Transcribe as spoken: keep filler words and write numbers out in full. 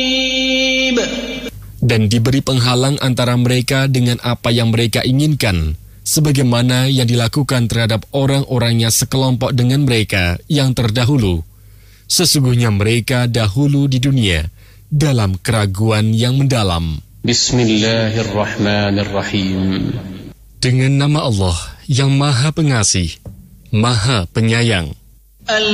Dan diberi penghalang antara mereka dengan apa yang mereka inginkan, sebagaimana yang dilakukan terhadap orang-orangnya sekelompok dengan mereka yang terdahulu. Sesungguhnya mereka dahulu di dunia dalam keraguan yang mendalam. Bismillahirrahmanirrahim. Dengan nama Allah yang Maha Pengasih, Maha Penyayang.